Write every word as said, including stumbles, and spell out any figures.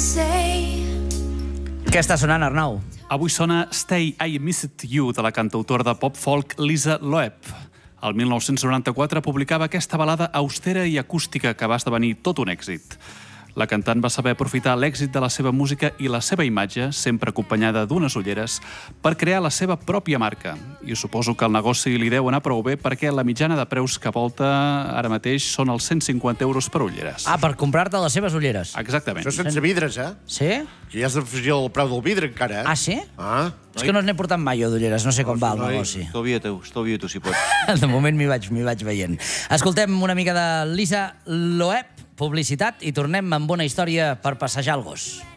Què està sonant, Arnau? Avui sona Stay, I Missed You, de la cantautora de pop-folk Lisa Loeb. El mil nou-cents noranta-quatre publicava aquesta balada austera i acústica que va esdevenir tot un èxit. La cantant va saber aprofitar l'èxit de la seva música i la seva imatge, sempre acompanyada d'unes ulleres, per crear la seva pròpia marca. I suposo que el negoci li deu anar prou bé perquè la mitjana de preus que volta ara mateix són els cent cinquanta euros per ulleres. Ah, per comprar-te les seves ulleres. Exactament. Això sense vidres, eh? Sí? Que ja has d'afegir el preu del vidre, encara, eh? Ah, sí? Ah. És que no n'he portat mai, jo, d'ulleres. No sé com va el negoci. Estalvia-t'ho, estalvia-t'ho, si pots. De moment m'hi vaig, m'hi vaig veient. Escoltem una mica de Lisa Loeb, publicitat, i tornem amb una història per passejar el gos.